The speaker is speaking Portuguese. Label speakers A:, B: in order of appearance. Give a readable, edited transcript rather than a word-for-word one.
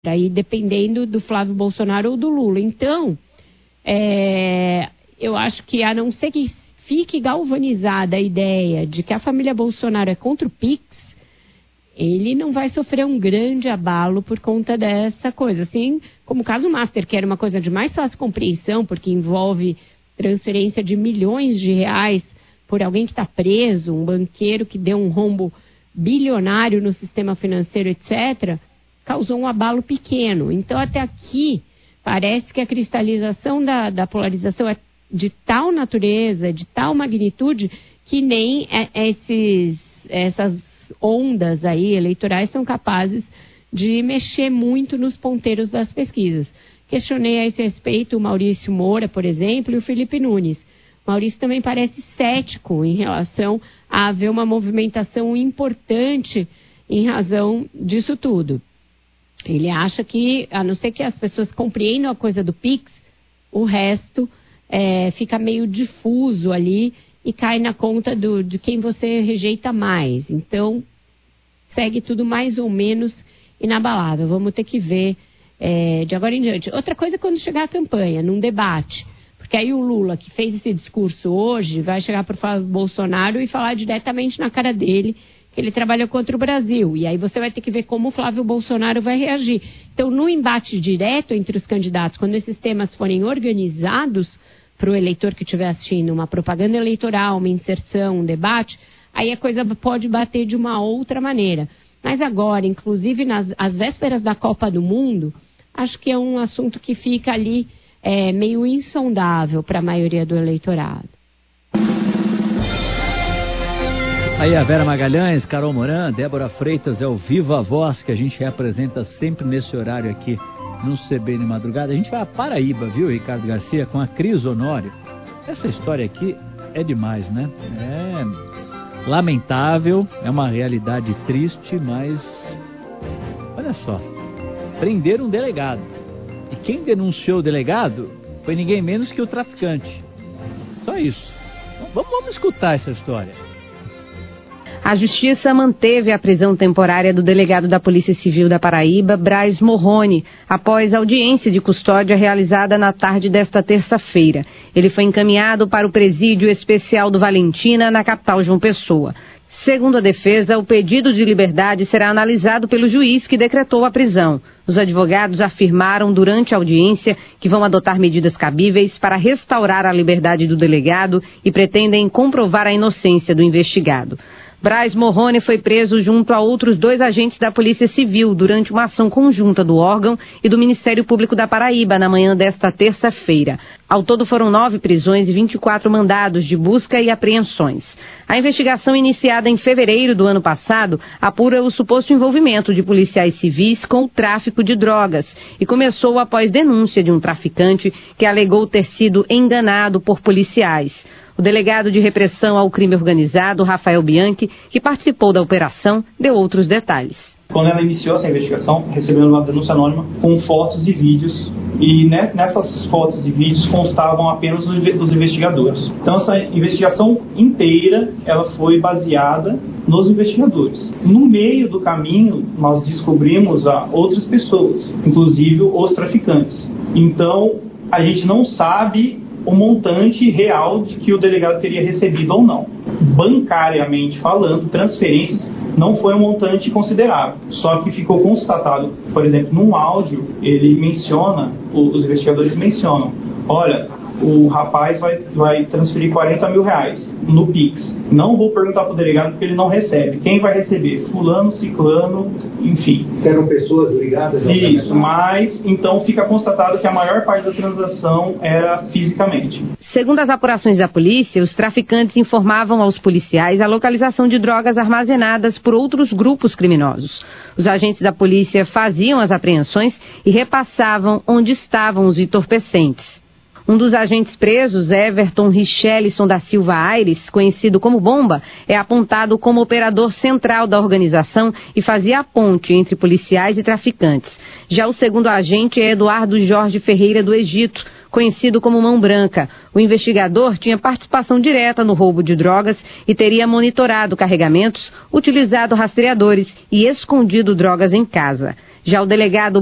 A: aí dependendo do Flávio Bolsonaro ou do Lula. Então, eu acho que, a não ser que fique galvanizada a ideia de que a família Bolsonaro é contra o Pix, ele não vai sofrer um grande abalo por conta dessa coisa. Assim como o caso Master, que era uma coisa de mais fácil compreensão, porque envolve transferência de milhões de reais por alguém que está preso, um banqueiro que deu um rombo bilionário no sistema financeiro, etc., causou um abalo pequeno. Então, até aqui, parece que a cristalização da polarização é de tal natureza, de tal magnitude, que nem essas ondas aí eleitorais são capazes de mexer muito nos ponteiros das pesquisas. Questionei a esse respeito o Maurício Moura, por exemplo, e o Felipe Nunes. O Maurício também parece cético em relação a haver uma movimentação importante em razão disso tudo. Ele acha que, a não ser que as pessoas compreendam a coisa do Pix, o resto fica meio difuso ali e cai na conta de quem você rejeita mais. Então, segue tudo mais ou menos inabalável. Vamos ter que ver de agora em diante. Outra coisa é quando chegar a campanha, num debate. Porque aí o Lula, que fez esse discurso hoje, vai chegar para o Bolsonaro e falar diretamente na cara dele que ele trabalhou contra o Brasil. E aí você vai ter que ver como o Flávio Bolsonaro vai reagir. Então, no embate direto entre os candidatos, quando esses temas forem organizados para o eleitor que estiver assistindo, uma propaganda eleitoral, uma inserção, um debate, aí a coisa pode bater de uma outra maneira. Mas agora, inclusive às vésperas da Copa do Mundo, acho que é um assunto que fica ali meio insondável para a maioria do eleitorado.
B: Aí a Vera Magalhães, Carol Moran, Débora Freitas, é o Viva Voz que a gente reapresenta sempre nesse horário aqui no CBN Madrugada. A gente vai a Paraíba, viu, Ricardo Garcia, com a Cris Honório. Essa história aqui é demais, né? É lamentável, é uma realidade triste, mas olha só, prenderam um delegado. E quem denunciou o delegado foi ninguém menos que o traficante. Só isso. Vamos escutar essa história.
C: A Justiça manteve a prisão temporária do delegado da Polícia Civil da Paraíba, Braz Morrone, após audiência de custódia realizada na tarde desta terça-feira. Ele foi encaminhado para o Presídio Especial do Valentina, na capital João Pessoa. Segundo a defesa, o pedido de liberdade será analisado pelo juiz que decretou a prisão. Os advogados afirmaram durante a audiência que vão adotar medidas cabíveis para restaurar a liberdade do delegado e pretendem comprovar a inocência do investigado. Braz Morrone foi preso junto a outros 2 agentes da Polícia Civil durante uma ação conjunta do órgão e do Ministério Público da Paraíba na manhã desta terça-feira. Ao todo foram 9 prisões e 24 mandados de busca e apreensões. A investigação iniciada em fevereiro do ano passado apura o suposto envolvimento de policiais civis com o tráfico de drogas e começou após denúncia de um traficante que alegou ter sido enganado por policiais. O delegado de repressão ao crime organizado, Rafael Bianchi, que participou da operação, deu outros detalhes.
D: Quando ela iniciou essa investigação, recebeu uma denúncia anônima com fotos e vídeos, e nessas fotos e vídeos constavam apenas os investigadores. Então essa investigação inteira ela foi baseada nos investigadores. No meio do caminho, nós descobrimos outras pessoas, inclusive os traficantes. Então a gente não sabe o montante real de que o delegado teria recebido ou não. Bancariamente falando, transferências não foi um montante considerável. Só que ficou constatado, por exemplo, num áudio, ele menciona, os investigadores mencionam, olha, o rapaz vai transferir 40 mil reais no Pix. Não vou perguntar para o delegado porque ele não recebe. Quem vai receber? Fulano, ciclano, enfim.
E: Eram pessoas ligadas?
D: Isso, mas então fica constatado que a maior parte da transação era fisicamente.
C: Segundo as apurações da polícia, os traficantes informavam aos policiais a localização de drogas armazenadas por outros grupos criminosos. Os agentes da polícia faziam as apreensões e repassavam onde estavam os entorpecentes. Um dos agentes presos, Everton Richelison da Silva Aires, conhecido como Bomba, é apontado como operador central da organização e fazia a ponte entre policiais e traficantes. Já o segundo agente é Eduardo Jorge Ferreira do Egito, conhecido como Mão Branca. O investigador tinha participação direta no roubo de drogas e teria monitorado carregamentos, utilizado rastreadores e escondido drogas em casa. Já o delegado